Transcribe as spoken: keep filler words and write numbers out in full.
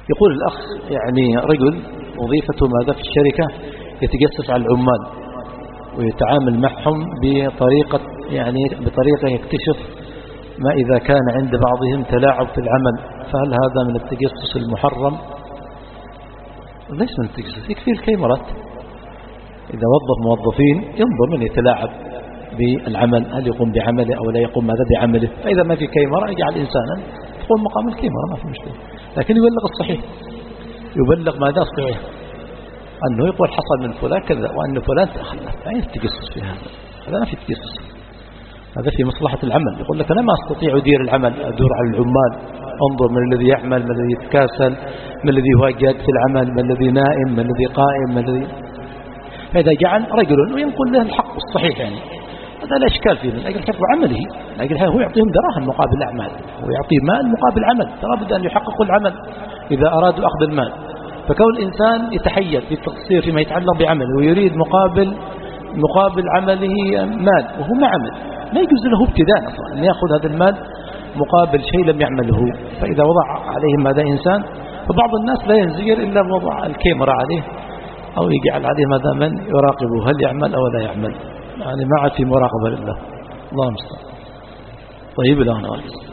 يقول الأخ يعني رجل وظيفته ماذا في الشركة يتجسس على العمال ويتعامل معهم بطريقة يعني بطريقة يكتشف ما إذا كان عند بعضهم تلاعب في العمل، فهل هذا من التجسس المحرم؟ ليس من التجسس، يكفي الكاميرات. إذا وظف موظفين ينظر من يتلاعب بالعمل، هل يقوم بعمله أو لا يقوم ماذا بعمله، فإذا ما في كاميرا يجعل إنسانا يقوم مقام الكاميرا، ما في مشكلة، لكن يبلغ الصحيح، يبلغ ماذا الصحيح، أنه يقول حصل من فلان كذا وأن فلان تخلف. أين التجسس في هذا؟ هذا ما في تجسس، هذا في مصلحة العمل. يقول لك أنا ما أستطيع أدير العمل، أدور على العمال، انظر من الذي يعمل، من الذي يتكاسل، من الذي هو جاد في العمل، من الذي نائم، من الذي قائم، من الذي. فإذا جعل رجل وينقل له الحق الصحيح يعني هذا لا إشكال فيه، من أجل حفظ عمله، من أجل هو يعطيهم دراهم مقابل الأعمال، ويعطي مال مقابل عمل، ترى بد أن يحققوا العمل إذا أرادوا أخذ المال. فكون الإنسان يتحيل بالتقصير فيما يتعلق بعمله ويريد مقابل مقابل عمله مال وهو ما عمل، لا يجوز له ابتداء أصلا أن يأخذ هذا المال مقابل شيء لم يعمله. فإذا وضع عليهم هذا إنسان، فبعض الناس لا ينزجر إلا بوضع الكاميرا عليه أو يجعل عليه ماذا من يراقبه هل يعمل أو لا يعمل، يعني ما عاد في مراقبة لله. الله المستعان. طيب الآن